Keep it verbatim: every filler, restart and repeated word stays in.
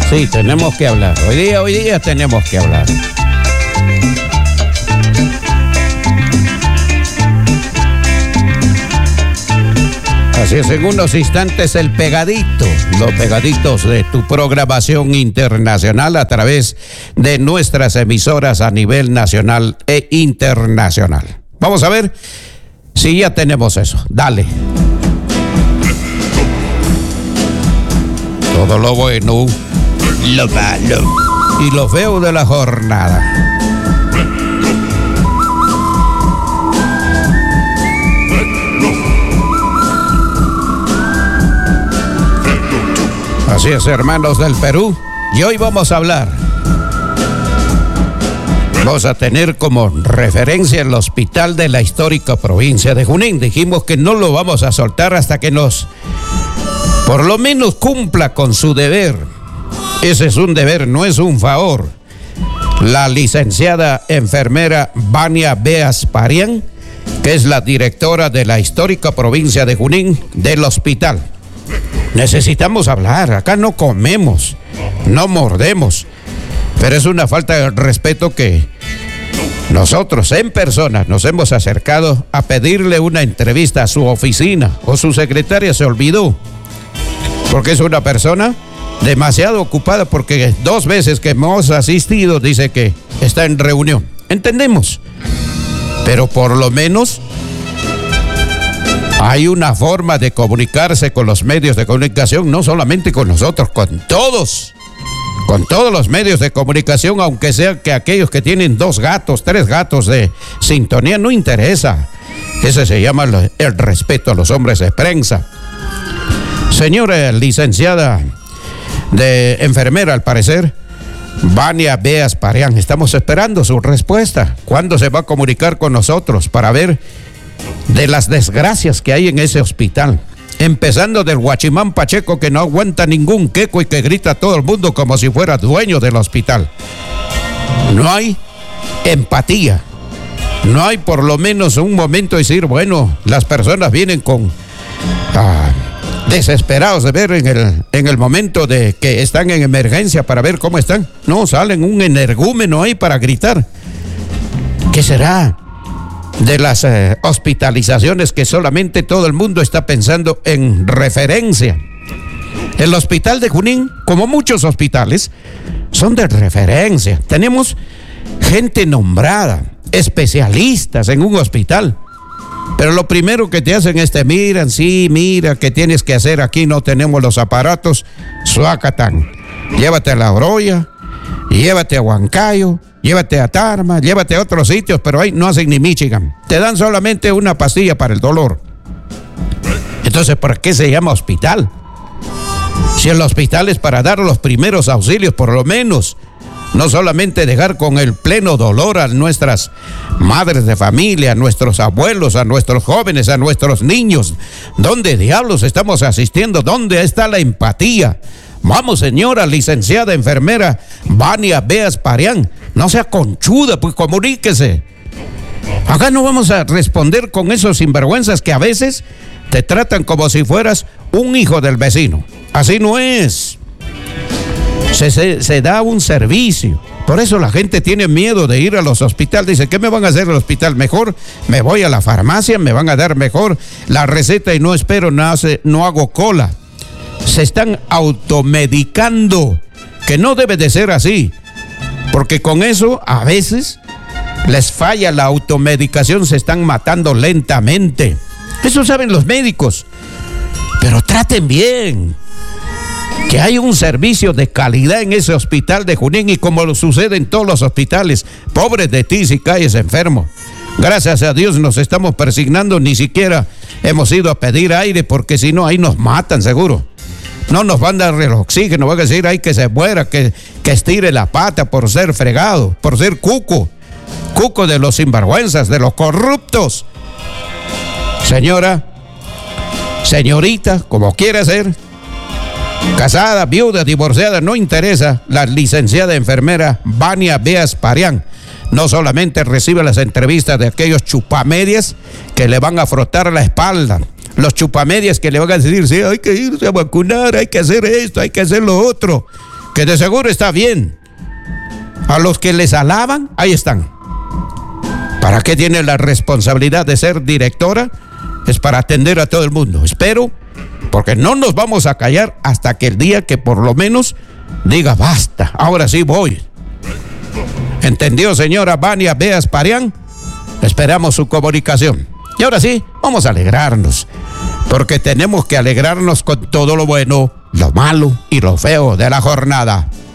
Sí, tenemos que hablar. Hoy día, hoy día tenemos que hablar. Así es, en unos instantes el pegadito, los pegaditos de tu programación internacional a través de nuestras emisoras a nivel nacional e internacional. Vamos a ver si ya tenemos eso. Dale. Todo lo bueno, lo malo y lo feo de la jornada. Así es, hermanos del Perú, y hoy vamos a hablar, vamos a tener como referencia el hospital de la histórica provincia de Junín. Dijimos que no lo vamos a soltar hasta que nos, por lo menos, cumpla con su deber. Ese es un deber, no es un favor. La licenciada enfermera Vania Beas Parián, que es la directora de la histórica provincia de Junín del hospital. Necesitamos hablar, acá no comemos, no mordemos, pero es una falta de respeto que nosotros en persona nos hemos acercado a pedirle una entrevista a su oficina o su secretaria se olvidó, porque es una persona demasiado ocupada, porque dos veces que hemos asistido dice que está en reunión. Entendemos, pero por lo menos hay una forma de comunicarse con los medios de comunicación, no solamente con nosotros, con todos, con todos los medios de comunicación, aunque sea que aquellos que tienen dos gatos, tres gatos de sintonía, no interesa. Ese se llama el respeto a los hombres de prensa. Señora licenciada de enfermera, al parecer, Vania Beas Parián, estamos esperando su respuesta. ¿Cuándo se va a comunicar con nosotros para ver de las desgracias que hay en ese hospital? Empezando del Guachimán Pacheco, que no aguanta ningún queco y que grita a todo el mundo como si fuera dueño del hospital. No hay empatía. No hay por lo menos un momento de decir, bueno, las personas vienen con ah, desesperados de ver en el, en el momento de que están en emergencia para ver cómo están. No, salen un energúmeno ahí para gritar. ¿Qué será de las eh, hospitalizaciones que solamente todo el mundo está pensando en referencia? El hospital de Junín, como muchos hospitales, son de referencia. Tenemos gente nombrada, especialistas en un hospital. Pero lo primero que te hacen es te miran, sí, mira, ¿qué tienes que hacer? Aquí no tenemos los aparatos. Suacatán, llévate a La Oroya, llévate a Huancayo, llévate a Tarma, llévate a otros sitios, pero ahí no hacen ni Michigan. Te dan solamente una pastilla para el dolor. Entonces, ¿por qué se llama hospital? Si el hospital es para dar los primeros auxilios, por lo menos, no solamente dejar con el pleno dolor a nuestras madres de familia, a nuestros abuelos, a nuestros jóvenes, a nuestros niños. ¿Dónde diablos estamos asistiendo? ¿Dónde está la empatía? Vamos, señora licenciada enfermera Vania Beas Parián, no sea conchuda, pues comuníquese. Acá no vamos a responder con esos sinvergüenzas que a veces te tratan como si fueras un hijo del vecino. Así no es. Se, se, se da un servicio. Por eso la gente tiene miedo de ir a los hospitales. Dice, ¿qué me van a hacer en el hospital? Mejor me voy a la farmacia, me van a dar mejor la receta y no espero, no, hace, no hago cola. Se están automedicando, que no debe de ser así, porque con eso a veces les falla la automedicación, se están matando lentamente. Eso saben los médicos, pero traten bien, que hay un servicio de calidad en ese hospital de Junín, y como lo sucede en todos los hospitales, pobres de ti si caes enfermo. Gracias a Dios nos estamos persignando, ni siquiera hemos ido a pedir aire, porque si no ahí nos matan seguro. No nos van a dar el oxígeno, van a decir, ay, que se muera, que, que estire la pata por ser fregado, por ser cuco, cuco de los sinvergüenzas, de los corruptos. Señora, señorita, como quiera ser, casada, viuda, divorciada, no interesa, la licenciada enfermera Vania Beas Parián no solamente recibe las entrevistas de aquellos chupamedias que le van a frotar la espalda, los chupamedias que le van a decir, sí, hay que irse a vacunar, hay que hacer esto, hay que hacer lo otro, que de seguro está bien. A los que les alaban, ahí están. ¿Para qué tiene la responsabilidad de ser directora? Es para atender a todo el mundo. Espero, porque no nos vamos a callar hasta que el día que por lo menos diga basta, ahora sí voy. ¿Entendió, señora Vania Beas Parián? Esperamos su comunicación. Y ahora sí, vamos a alegrarnos, porque tenemos que alegrarnos con todo lo bueno, lo malo y lo feo de la jornada.